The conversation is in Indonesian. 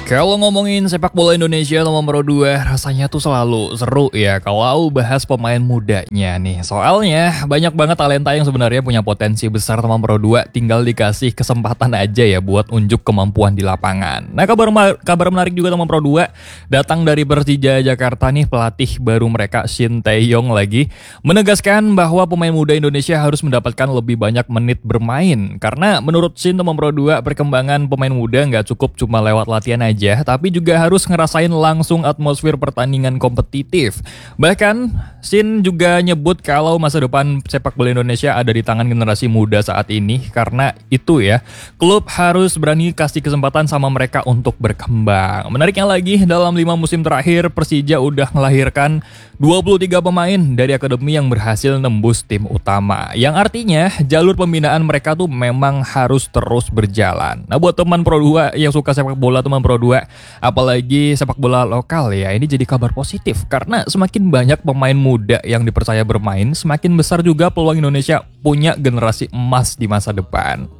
Kalau ngomongin sepak bola Indonesia nomor 2 rasanya tuh selalu seru ya kalau bahas pemain mudanya nih. Soalnya banyak banget talenta yang sebenarnya punya potensi besar nomor 2, tinggal dikasih kesempatan aja ya buat unjuk kemampuan di lapangan. Nah, kabar menarik juga nomor 2 datang dari Persija Jakarta nih, pelatih baru mereka Shin Tae-yong lagi menegaskan bahwa pemain muda Indonesia harus mendapatkan lebih banyak menit bermain karena menurut Shin nomor 2 perkembangan pemain muda nggak cukup cuma lewat latihan aja, tapi juga harus ngerasain langsung atmosfer pertandingan kompetitif. Bahkan Shin juga nyebut kalau masa depan sepak bola Indonesia ada di tangan generasi muda saat ini. Karena itu ya, klub harus berani kasih kesempatan sama mereka untuk berkembang. Menariknya lagi, dalam 5 musim terakhir Persija udah melahirkan 23 pemain dari akademi yang berhasil nembus tim utama. Yang artinya jalur pembinaan mereka tuh memang harus terus berjalan. Nah, buat teman Pro 2 yang suka sepak bola, teman Pro 2, apalagi sepak bola lokal ya, ini jadi kabar positif karena semakin banyak pemain muda yang dipercaya bermain, semakin besar juga peluang Indonesia punya generasi emas di masa depan.